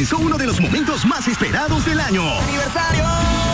comenzó uno de los momentos más esperados del año. Aniversario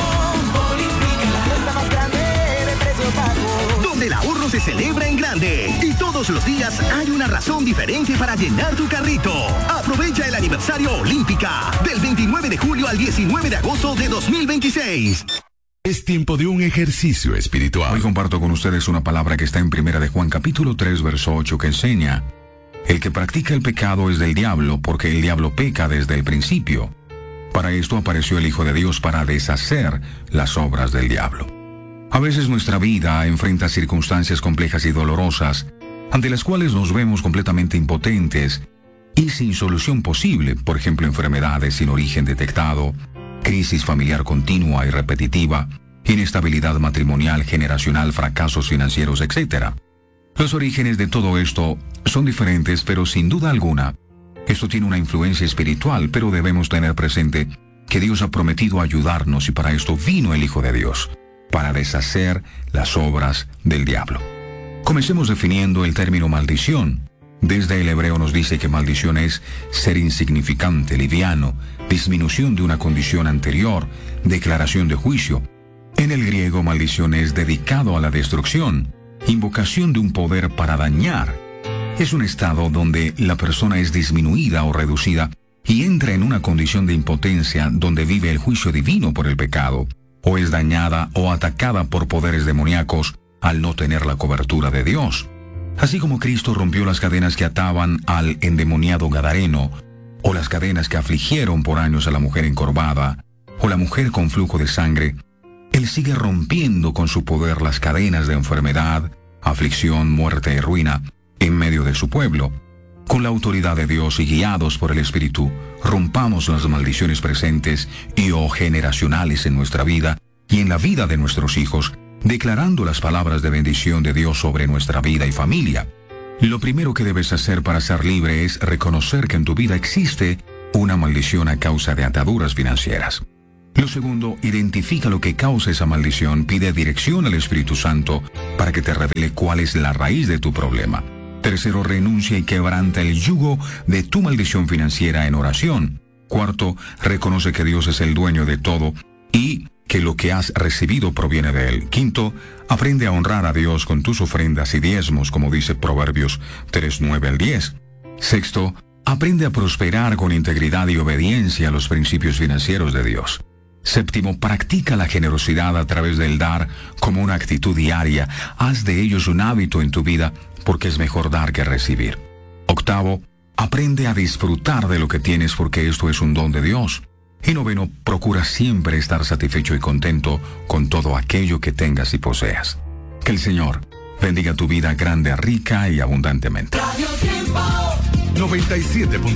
Olímpica, la fiesta más grande de precios bajos. Donde el ahorro se celebra en grande. Y todos los días hay una razón diferente para llenar tu carrito. Aprovecha el aniversario Olímpica del 29 de julio al 19 de agosto de 2026. Es tiempo de un ejercicio espiritual. Hoy comparto con ustedes una palabra que está en Primera de Juan capítulo 3 verso 8 que enseña: el que practica el pecado es del diablo, porque el diablo peca desde el principio. Para esto apareció el Hijo de Dios, para deshacer las obras del diablo. A veces nuestra vida enfrenta circunstancias complejas y dolorosas, ante las cuales nos vemos completamente impotentes y sin solución posible, por ejemplo, enfermedades sin origen detectado, crisis familiar continua y repetitiva, inestabilidad matrimonial, generacional, fracasos financieros, etc. Los orígenes de todo esto son diferentes, pero sin duda alguna, esto tiene una influencia espiritual, pero debemos tener presente que Dios ha prometido ayudarnos y para esto vino el Hijo de Dios, para deshacer las obras del diablo. Comencemos definiendo el término maldición. Desde el hebreo nos dice que maldición es ser insignificante, liviano, disminución de una condición anterior, declaración de juicio. En el griego, maldición es dedicado a la destrucción, invocación de un poder para dañar. Es un estado donde la persona es disminuida o reducida y entra en una condición de impotencia donde vive el juicio divino por el pecado, o es dañada o atacada por poderes demoníacos al no tener la cobertura de Dios. Así como Cristo rompió las cadenas que ataban al endemoniado gadareno, o las cadenas que afligieron por años a la mujer encorvada, o la mujer con flujo de sangre, Él sigue rompiendo con su poder las cadenas de enfermedad, aflicción, muerte y ruina en medio de su pueblo. Con la autoridad de Dios y guiados por el Espíritu, rompamos las maldiciones presentes y o generacionales en nuestra vida y en la vida de nuestros hijos, declarando las palabras de bendición de Dios sobre nuestra vida y familia. Lo primero que debes hacer para ser libre es reconocer que en tu vida existe una maldición a causa de ataduras financieras. Lo segundo, identifica lo que causa esa maldición, pide dirección al Espíritu Santo para que te revele cuál es la raíz de tu problema. Tercero, renuncia y quebranta el yugo de tu maldición financiera en oración. Cuarto, reconoce que Dios es el dueño de todo y que lo que has recibido proviene de Él. Quinto, aprende a honrar a Dios con tus ofrendas y diezmos, como dice Proverbios 3:9 al 10. Sexto, aprende a prosperar con integridad y obediencia a los principios financieros de Dios. Séptimo, practica la generosidad a través del dar como una actitud diaria. Haz de ellos un hábito en tu vida, porque es mejor dar que recibir. Octavo, aprende a disfrutar de lo que tienes, porque esto es un don de Dios. Y noveno, procura siempre estar satisfecho y contento con todo aquello que tengas y poseas. Que el Señor bendiga tu vida grande, rica y abundantemente. 97.7